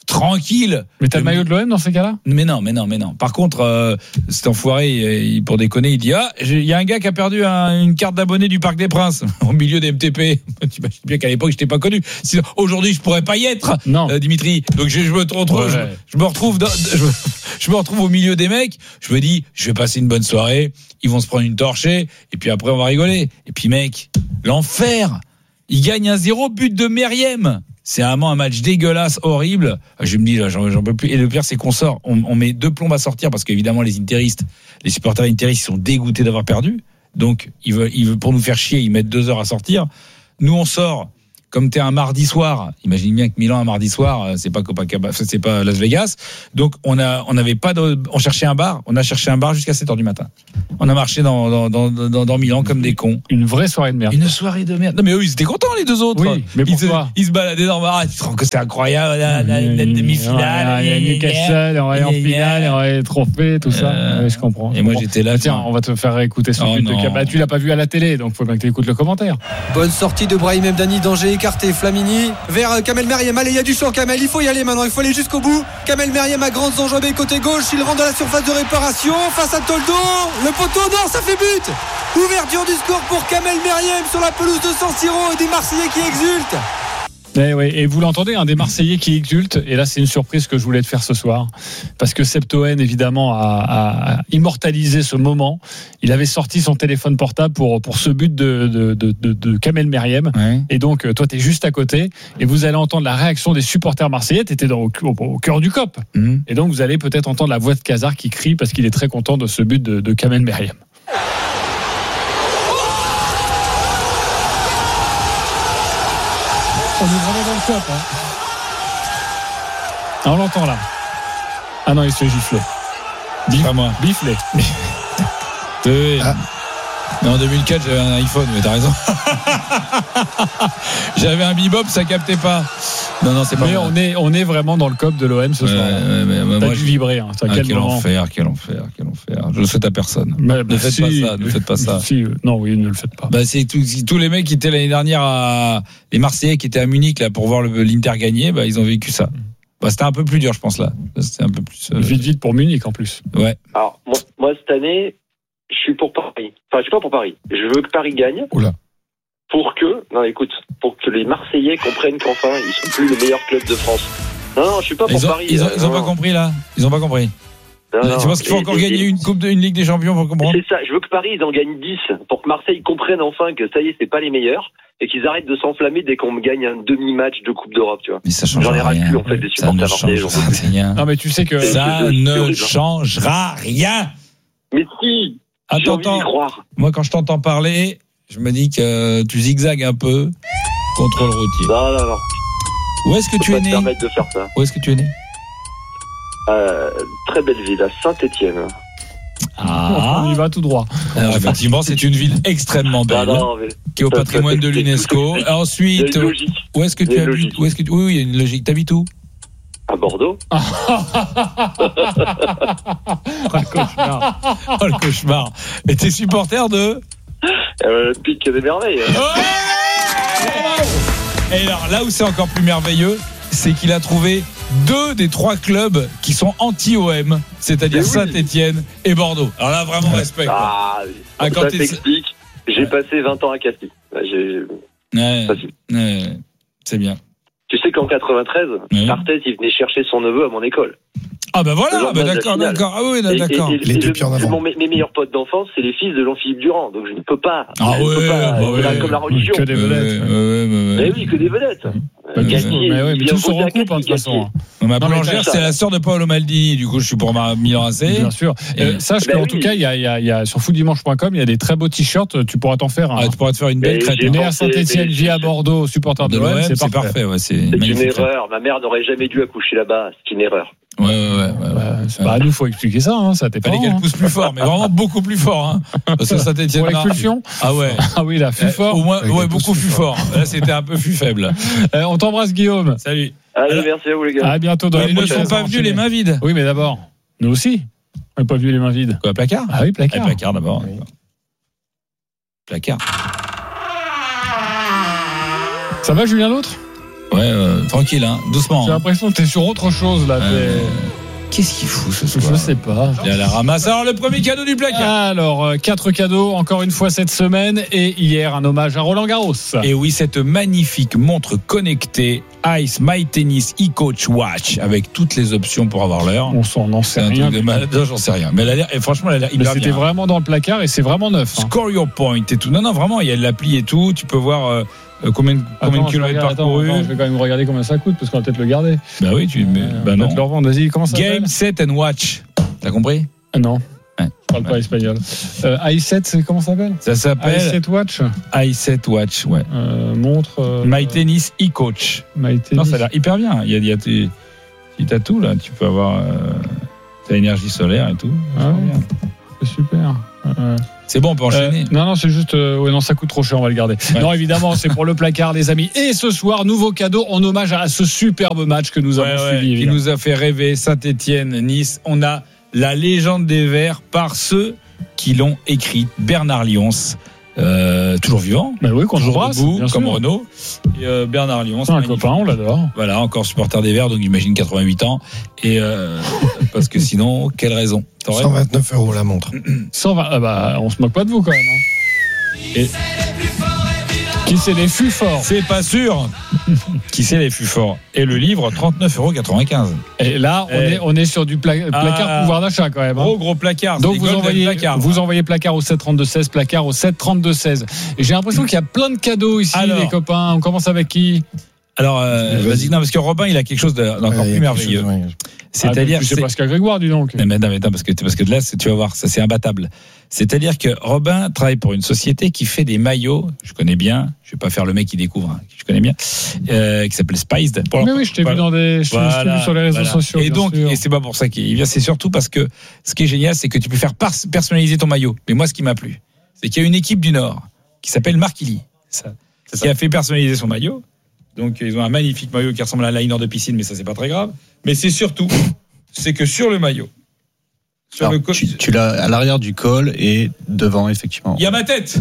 tranquille. Mais t'as le maillot de l'O M dans ces cas-là ? Mais non, mais non, mais non. Par contre, euh, cet enfoiré, il, pour déconner, il dit ah, il y a un gars qui a perdu un, une carte d'abonné du Parc des Princes au milieu des M T P. Tu imagines bien qu'à l'époque, je t'ai pas connu. Sinon, aujourd'hui, je pourrais pas y être, non. Euh, Dimitri. Donc je, je me retrouve, ouais. je, je me retrouve, dans, je, je me retrouve au milieu des mecs. Je me dis, je vais passer une bonne soirée. Ils vont se prendre une torchée et puis après, on va rigoler. Et puis, mec, l'enfer. Il gagne un zéro, but de Meriem. C'est vraiment un match dégueulasse, horrible. Je me dis, là, j'en, j'en peux plus. Et le pire, c'est qu'on sort. On, on met deux plombes à sortir parce qu'évidemment, les interistes, les supporters interistes, ils sont dégoûtés d'avoir perdu. Donc, ils veulent, ils veulent, pour nous faire chier, ils mettent deux heures à sortir. Nous, on sort. Comme t'es un mardi soir, imagine bien que Milan un mardi soir, c'est pas Copacabana, c'est pas Las Vegas. Donc on a, on n'avait pas de, on cherchait un bar, on a cherché un bar jusqu'à sept heures du matin. On a marché dans dans dans dans, dans Milan comme des cons. Une vraie soirée de merde. Une soirée de merde. Non mais eux ils étaient contents les deux autres. Oui, mais pourquoi ils, se, ils se baladaient dans le bar. Tu te rends que c'était incroyable la, la, la demi-finale. Il y a Newcastle, on va aller en finale, on va aller trophée, tout ça. Euh, ouais, je comprends. Et moi j'étais là. Tiens, on va te faire écouter ce but de Cabal. Tu l'as pas vu à la télé, donc faut bien que tu écoutes le commentaire. Bonne sortie de Brahim Mdani, danger écarté, Flamini. Vers Kamel Meriem. Allez, il y a du champ, Kamel. Il faut y aller maintenant. Il faut aller jusqu'au bout. Kamel Meriem à grandes enjambées côté gauche. Il rentre dans la surface de réparation. Face à Toldo. Le poteau, non, ça fait but. Ouverture du score pour Kamel Meriem sur la pelouse de San Siro et des Marseillais qui exultent. Et, oui, et vous l'entendez, un des Marseillais qui exulte. Et là, c'est une surprise que je voulais te faire ce soir. Parce que Sepp Toen, évidemment, a, a immortalisé ce moment. Il avait sorti son téléphone portable pour, pour ce but de, de, de, de, de Kamel Meriem. Ouais. Et donc, toi, tu es juste à côté. Et vous allez entendre la réaction des supporters marseillais. Tu étais au, au, au cœur du C O P. Mmh. Et donc, vous allez peut-être entendre la voix de Cazard qui crie parce qu'il est très content de ce but de, de Kamel Meriem. On est vraiment dans le top. Hein. Ah, on l'entend là. Ah non, il se fait gifler. Bif, pas moi. Bifler. Oui. Ah. Mais en deux mille quatre, j'avais un iPhone, mais t'as raison. J'avais un bebop, ça captait pas. Non, non, c'est pas mais on est, on est vraiment dans le C O P de l'O M ce ouais, soir. Ouais, ouais, ouais, T'as moi, dû vibrer. Hein. Ah, quel, quel enfer, quel enfer, quel enfer. Je le souhaite à personne. Mais, ne faites si, pas ça, ne faites pas ça. Si, non, oui, ne le faites pas. Bah, c'est tout, tous les mecs qui étaient l'année dernière à, les Marseillais qui étaient à Munich, là, pour voir le, l'Inter gagner, bah, ils ont vécu ça. Bah, c'était un peu plus dur, je pense, là. C'était un peu plus, euh... Vite, vite pour Munich, en plus. Ouais. Alors, moi, moi cette année, je suis pour Paris. Enfin, je suis pas pour Paris. Je veux que Paris gagne. Oula. Pour que, non, écoute, pour que les Marseillais comprennent qu'enfin, ils sont plus les meilleurs clubs de France. Non, non, je suis pas pour ils ont, Paris. Ils ont, euh, ils ont non, pas non. compris, là. Ils ont pas compris. Non, non. Tu penses qu'il faut et, encore et, gagner et, une coupe de, une Ligue des Champions pour comprendre? C'est ça. Je veux que Paris, ils en gagnent dix. Pour que Marseille comprenne enfin que ça y est, c'est pas les meilleurs. Et qu'ils arrêtent de s'enflammer dès qu'on me gagne un demi-match de Coupe d'Europe, tu vois. Mais ça change J'en ai ras le rien. cul, en fait, des supporters marseillais. Rien. Non, mais tu sais que ça ne changera rien. Mais si. Attends, attends. Moi, quand je t'entends parler, je me dis que tu zigzags un peu. Contrôle routier. Non, non, non. Où est-ce que Faut tu pas es te né? permettre de faire ça. Où est-ce que tu es né? Euh, très belle ville, à Saint-Étienne. Ah, on y va tout droit. Alors, effectivement, c'est une ville extrêmement belle, non, non, qui est au patrimoine de l'UNESCO. Ensuite, où est-ce que tu habites? Où est-ce que tu... Oui, il y a une logique. T'habites où? À Bordeaux. Oh, le cauchemar. Oh, le cauchemar. Et t'es supporter de euh, Pic des merveilles. Ouais. Et alors, là où c'est encore plus merveilleux, c'est qu'il a trouvé deux des trois clubs qui sont anti-O M, c'est-à-dire oui. Saint-Étienne et Bordeaux. Alors là, vraiment respect. Ah, ah quand ça t'explique. J'ai ouais. passé vingt ans à Cassis. J'ai... Ouais, ouais, c'est bien. Tu sais qu'en quatre-vingt-treize, oui. Arthez, il venait chercher son neveu à mon école. Ah ben voilà, bah d'accord, d'accord. Ah oui, d'accord. Et, et, et, les deux le, pieds en avant. Mon, mes meilleurs potes d'enfance, c'est les fils de Jean-Philippe Durand, donc je ne peux pas. Ah je ouais, peux pas, bah ouais, la, comme la religion. Que des vedettes. Ouais, ouais, ouais, mais oui, que des vedettes. Euh, Gagné, mais oui, mais tout se recoupe, hein, de toute façon. Ma boulangère, c'est la sœur de Paolo Maldini. Du coup, je suis pour ma Milan A C. Bien sûr. Euh, sache qu'en tout cas, il y a, il y a, il y a sur foot dimanche point com, il y a des très beaux t-shirts. Tu pourras t'en faire. Ah, tu pourras te faire une belle crête. Né à Saint-Etienne, vie à Bordeaux, supporter de l'O M, c'est parfait. C'est une erreur. Ma mère n'aurait jamais dû accoucher là-bas. C'est une erreur. Ouais, ouais, ouais. ouais, bah, c'est pas à nous, faut expliquer ça, hein, ça t'es pas. Fallait qu'elle pousse plus fort, mais vraiment beaucoup plus fort, hein. Parce que ça t'étienne pour l'expulsion. Ah ouais. Ah oui, là, fut fort. Au moins, ouais, beaucoup plus fort. Là, c'était un peu plus faible. Euh, on t'embrasse, Guillaume. Salut. Allez, merci à vous, les gars. À bientôt. Dans Ils ne sont pas venus les mains vides. Oui, mais d'abord, nous aussi. On n'a pas vu les mains vides. Quoi, placard? Ah oui, placard. Ah, placard d'abord. Oui. Placard. Ça va, Julien L'autre? Ouais, euh, tranquille, hein, doucement. J'ai l'impression que t'es sur autre chose là. Euh, Qu'est-ce qu'il fout ce soir? Je sais pas. Il a la ramasse. Alors, le premier cadeau du placard. Alors, euh, quatre cadeaux, encore une fois cette semaine. Et hier, un hommage à Roland Garros. Et oui, cette magnifique montre connectée Ice My Tennis eCoach Watch avec toutes les options pour avoir l'heure. On s'en en sait C'est un rien. truc de malade. Non, j'en sais rien. Mais elle a l'air, et franchement, elle a l'air Mais hyper c'était bien. vraiment dans le placard et c'est vraiment neuf. hein. Score your point et tout. Non, non, vraiment, il y a de l'appli et tout. Tu peux voir euh, euh, combien, de- combien Attends, de je vais kilomètres regarder- attends, parcourus. attends, je vais quand même regarder combien ça coûte parce qu'on va peut-être le garder. Bah oui, tu. Mais, Euh, bah on va non. te le revendre. Vas-y, comment ça s'appelle? Game, set and watch. T'as compris? Ah, non. Ouais. Je parle pas espagnol. Euh, i sept, c'est comment ça s'appelle? Ça i s'appelle sept Watch. i sept Watch, ouais. Euh, montre. euh, My Tennis eCoach. My Tennis. Non, ça a l'air hyper bien. Il y a, il y a tes- tu t'as tout là. Tu peux avoir euh, ta énergie solaire et tout. Ah C'est ouais. bien. C'est super. Euh, C'est bon, on peut enchaîner. Euh, non, non, c'est juste. Euh, ouais, non, ça coûte trop cher, on va le garder. Ouais. Non, évidemment, c'est pour le placard, les amis. Et ce soir, nouveau cadeau en hommage à ce superbe match que nous avons Ouais, ouais, suivi. qui évidemment. nous a fait rêver. Saint-Étienne, Nice. On a la légende des Verts par ceux qui l'ont écrite. Bernard Lyons, euh, toujours vivant. Mais oui, qu'on toujours embrasse, debout, bien comme sûr. Renaud. Et euh, Bernard Lyons, C'est un magnifique. copain, on l'adore. Voilà, encore supporter des Verts, donc j'imagine quatre-vingt-huit ans. Et euh, parce que sinon, quelle raison? T'aurais- cent vingt-neuf euros la montre. cent vingt, ah bah, on se moque pas de vous quand même. hein. Et- Qui c'est les fûts forts? C'est pas sûr. Qui c'est les fûts forts? Et le livre, trente-neuf euros quatre-vingt-quinze. Et là, on, Eh. est, on est sur du pla- placard Ah. pouvoir d'achat quand même. hein. Gros, gros placard. Donc c'est vous Golden envoyez, placard. vous envoyez placard au sept trente-deux seize, placard au sept trente-deux seize. Et j'ai l'impression qu'il y a plein de cadeaux ici, Alors. les copains. On commence avec qui? Alors, euh, Vas-y. vas-y, non, parce que Robin, il a quelque chose de- d'encore Ouais, il y a plus quelque merveilleux. chose, ouais. C'est-à-dire, Ah, tu sais c'est- pas ce qu'a Grégoire, dis donc. Mais, mais non, mais non, parce que, parce que là, c'est- tu vas voir, ça c'est imbattable. C'est-à-dire que Robin travaille pour une société qui fait des maillots, je connais bien, je vais pas faire le mec qui découvre, hein, je connais bien, euh, qui s'appelle Spiced. Pour Mais oui, je t'ai vu dans des, je t'ai Voilà, vu sur les réseaux voilà. sociaux. Et bien donc, sûr. et c'est pas pour ça qu'il vient, c'est surtout parce que ce qui est génial, c'est que tu peux faire par- personnaliser ton maillot. Mais moi, ce qui m'a plu, c'est qu'il y a une équipe du Nord qui s'appelle Marquilly, ça, qui a fait personnaliser son maillot. Donc, ils ont un magnifique maillot qui ressemble à un liner de piscine, mais ça, c'est pas très grave. Mais c'est surtout, c'est que sur le maillot, sur Alors, le col, tu, tu l'as à l'arrière du col et devant, effectivement. il y a ma tête.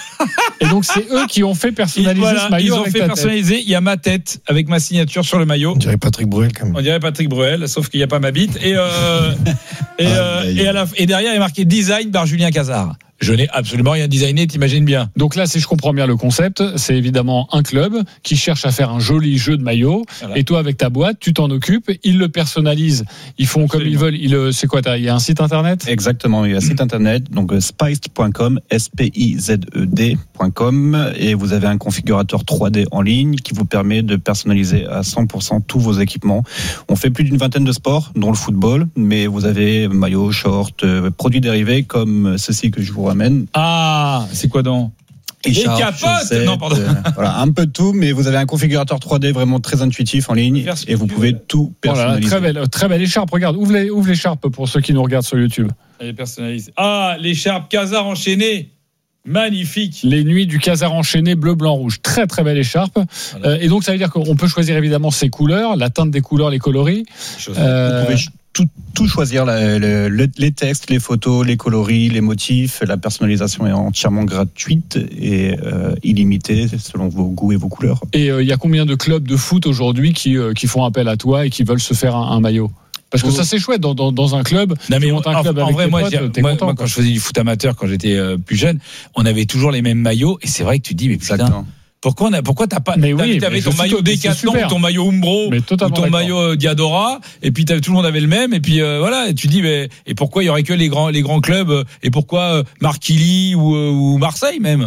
Et donc, c'est eux qui ont fait Et personnaliser voilà, ce maillot. ils ont avec fait ta tête. personnaliser. Il y a ma tête avec ma signature sur le maillot. On dirait Patrick Bruel quand même. On dirait Patrick Bruel, sauf qu'il n'y a pas ma bite. Et, euh, et, Ah, euh, aïe. et, à la- et derrière, il est marqué design par Julien Cazard. Je n'ai absolument rien designé, t'imagines bien. Donc là, si je comprends bien le concept, c'est évidemment un club qui cherche à faire un joli jeu de maillot. Voilà. Et toi, avec ta boîte, tu t'en occupes. Ils le personnalisent. Ils font comme ils veulent. Ils, le- c'est quoi t'as- il y a un site internet? Exactement, il y a un site internet, donc euh, spiced point com, S P I Z E D point com, et vous avez un configurateur trois D en ligne qui vous permet de personnaliser à cent pour cent tous vos équipements. On fait plus d'une vingtaine de sports, dont le football, mais vous avez maillot, short, euh, produits dérivés comme ceci que je vous ramène. Ah, c'est quoi donc? Les Écharpe, capotes chaussettes, Non, pardon. euh, voilà, un peu de tout, mais vous avez un configurateur trois D vraiment très intuitif en ligne Faire ce que et vous tu pouvez veux. tout Voilà, personnaliser. très belle, très belle écharpe. Regarde, ouvre, les, ouvre l'écharpe pour ceux qui nous regardent sur YouTube. Elle est personnalisée. Ah, l'écharpe Cazard enchaînée. Magnifique. Les nuits du Casar enchaîné bleu, blanc, rouge. Très, très belle écharpe. Voilà. Euh, et donc, ça veut dire qu'on peut choisir évidemment ses couleurs, la teinte des couleurs, les coloris. Euh, Vous pouvez ch- tout, tout choisir, la- le- le- les textes, les photos, les coloris, les motifs. La personnalisation est entièrement gratuite et euh, illimitée selon vos goûts et vos couleurs. Et il euh, y a combien de clubs de foot aujourd'hui qui, euh, qui font appel à toi et qui veulent se faire un, un maillot? Parce que Oh. ça, c'est chouette. Dans, dans, dans un club, Non, mais tu montes un en, club en avec vrai, tes moi, potes, j'ai- t'es moi, content, moi, quoi. quand je faisais du foot amateur, quand j'étais euh, plus jeune, on avait toujours les mêmes maillots. Et c'est vrai que tu te dis, mais putain, Exactement. pourquoi on a, pourquoi t'as pas, Mais t'as- oui, t'avais mais ton je maillot suis- mais c'est Décathlon, super. ton maillot Umbro, Mais ou totalement ton d'accord. maillot euh, Diadora, et puis t'avais- tout le monde avait le même, et puis euh, voilà, et tu dis, mais et pourquoi il y aurait que les grands, les grands clubs, euh, et pourquoi euh, Marquilly ou, euh, ou Marseille même?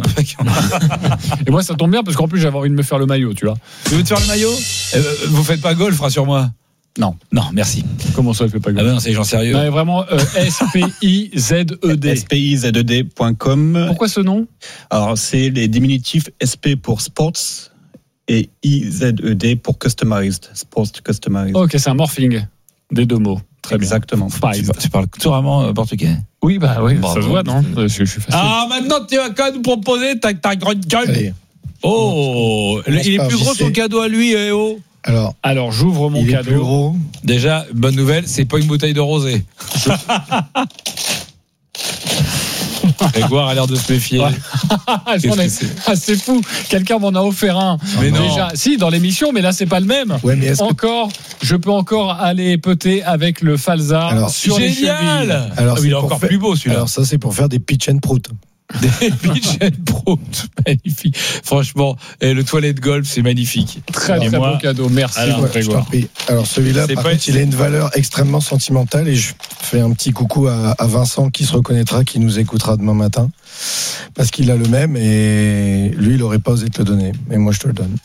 Et moi, ça tombe bien parce qu'en plus, j'avais envie de me faire le maillot, tu vois. Tu veux te faire le maillot? Euh, Vous faites pas golf, rassure-moi. Non. Non, merci. Comment ça, elle fait pas Ah gaffe? ben non, c'est les gens sérieux. Non, mais vraiment, euh, S P I Z E D. S P I Z E D point com. Pourquoi ce nom? Alors, c'est les diminutifs S P pour sports et I Z E D pour customized. Sports customized. Ok, c'est un morphing des deux mots. Très bien. Exactement. Tu, Five. tu parles couramment euh, portugais. Oui, bah oui, Bravo. ça se voit, non? Je, je suis facile. Ah, maintenant tu vas quand même nous proposer ta, ta grande gueule. Allez. Oh, On commence il est par plus gros J C. son cadeau à lui, eh oh. Alors, Alors, j'ouvre mon il est plus cadeau. gros. Déjà, bonne nouvelle, c'est pas une bouteille de rosé. Grégoire a l'air de se méfier. Ouais. J'en ai... ah, c'est fou. Quelqu'un m'en a offert un. Mais non. Déjà, si, dans l'émission, mais là, c'est pas le même. Ouais, mais est-ce encore, que... je peux encore aller peter avec le Falzar alors, sur génial. les chevilles. Alors, ah, il est encore faire... plus beau celui-là. Alors ça, c'est pour faire des pitch and prout. Des pitch and prout, magnifique. Franchement, et le toilette golf, c'est magnifique. Très alors, très moi, beau cadeau. Merci, alors, ouais, Grégoire. Alors celui-là, c'est par contre, il a une valeur extrêmement sentimentale et je fais un petit coucou à, à Vincent qui se reconnaîtra, qui nous écoutera demain matin, parce qu'il a le même et lui, il aurait pas osé te le donner, mais moi, je te le donne.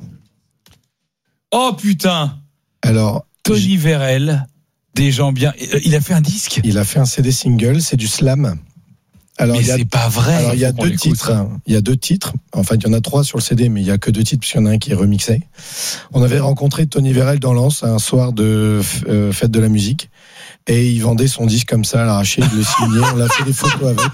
Oh putain. Alors, Tony Vérel, des gens bien. Il a fait un disque. Il a fait un C D single, c'est du slam. Alors, mais il y a, c'est pas vrai. Alors, il y a deux titres. Hein. Il y a deux titres. Enfin, il y en a trois sur le C D, mais il y a que deux titres, puisqu'il y en a un qui est remixé. On avait rencontré Tony Vérel dans Lens un soir de euh, fête de la musique. Et il vendait son disque comme ça, à l'arraché, il le signait. On a fait des photos avec.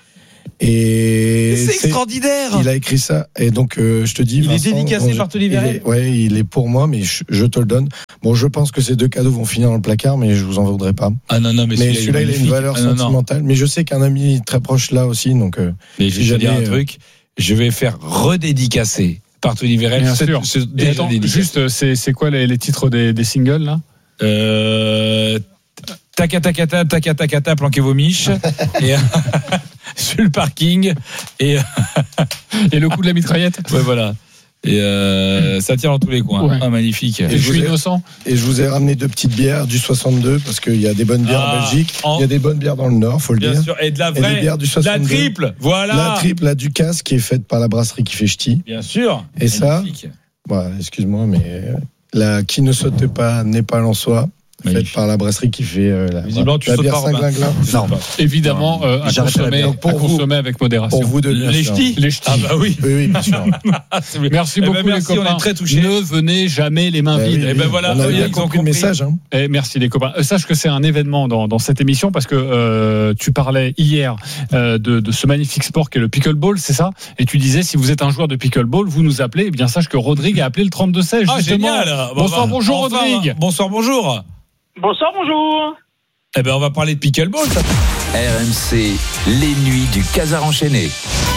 Et c'est, c'est extraordinaire. Il a écrit ça. Et donc, euh, je te dis. Il Vincent, est dédicacé par Tony Vérel. Ouais, il est pour moi, mais je, je te le donne. Bon, je pense que ces deux cadeaux vont finir dans le placard, mais je vous en voudrais pas. Ah non, non, mais, mais celui-là, celui-là il a une valeur ah, non, sentimentale. Non. Mais je sais qu'un ami très proche là aussi, donc. Euh, mais je vais te dire un euh... truc. Je vais faire redédicacer par Tony Vérel. Bien sûr. Ce, et attends, juste, c'est, c'est quoi les, les titres des, des singles là? Euh. Takata, takata, takata, planquez vos miches. et sur le parking. Et, et le coup de la mitraillette. Ouais, voilà. Et euh, ça tire dans tous les coins. Ouais. Ah, magnifique. Et, et je suis innocent. Et je vous ai ramené deux petites bières du soixante-deux parce qu'il y a des bonnes bières ah, en Belgique, il en... y a des bonnes bières dans le Nord, faut le bien dire. Sûr. Et de la vraie. Et des bières du soixante-deux. La triple, voilà. La triple, la Ducasse qui est faite par la brasserie qui fait ch'ti. Bien sûr. Et magnifique. Ça, bah, excuse-moi, mais la qui ne saute pas n'est pas l'en-soi. Faite par la brasserie qui fait euh, la, Visiblement, tu la sautes bière pas, Saint-Glinglin. Non, évidemment, euh, à, consommer, à consommer avec modération. Pour vous de les ch'tis. Les ch'tis. Ah bah oui. Oui, oui, bien sûr. Merci beaucoup, eh ben merci, les copains. On est très touchés. Ne venez jamais les mains ben vides. Oui, et ben voilà. On a bien compris le message. Hein. Et merci les copains. Sache que c'est un événement dans, dans cette émission parce que euh, tu parlais hier euh, de, de ce magnifique sport qu'est le pickleball, c'est ça? Et tu disais si vous êtes un joueur de pickleball, vous nous appelez. Eh bien sache que Rodrigue a appelé le trente-deux seize. Ah génial. Bonsoir, bonjour Rodrigue. Bonsoir, bonjour. Bonsoir, bonjour. Eh ben, on va parler de pickleball. Ça. R M C, les nuits du Casar enchaîné.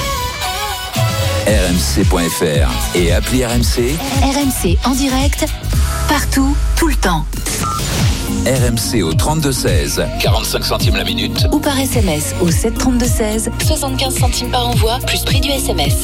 R M C point F R et appli R M C. R M C en direct, partout, tout le temps. R M C au trente-deux seize, quarante-cinq centimes la minute. Ou par S M S au sept trente-deux seize, soixante-quinze centimes par envoi, plus prix du S M S.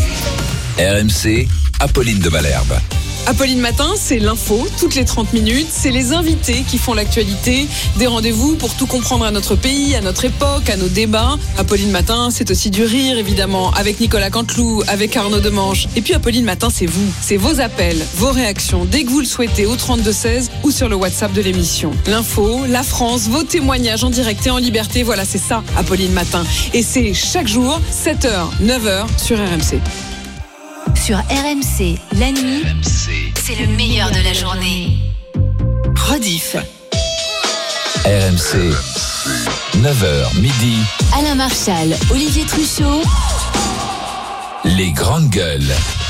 R M C, Apolline de Malherbe. Apolline Matin, c'est l'info, toutes les trente minutes, c'est les invités qui font l'actualité, des rendez-vous pour tout comprendre à notre pays, à notre époque, à nos débats. Apolline Matin, c'est aussi du rire, évidemment, avec Nicolas Canteloup, avec Arnaud Demange. Et puis Apolline Matin, c'est vous, c'est vos appels, vos réactions, dès que vous le souhaitez, au trente-deux seize ou sur le WhatsApp de l'émission. L'info, la France, vos témoignages en direct et en liberté, voilà, c'est ça, Apolline Matin. Et c'est chaque jour, sept heures, neuf heures, sur R M C. Sur R M C, la nuit, R M C. C'est le meilleur de la journée. Rediff. R M C, neuf heures, midi. Alain Marchal, Olivier Truchot. Les grandes gueules.